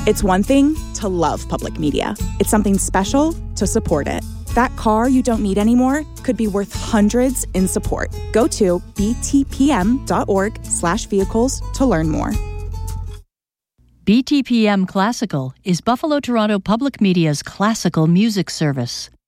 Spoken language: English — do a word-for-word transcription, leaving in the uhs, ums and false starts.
It's one thing to love public media. It's something special to support it. That car you don't need anymore could be worth hundreds in support. Go to btpm.org slash vehicles to learn more. B T P M Classical is Buffalo Toronto Public Media's classical music service.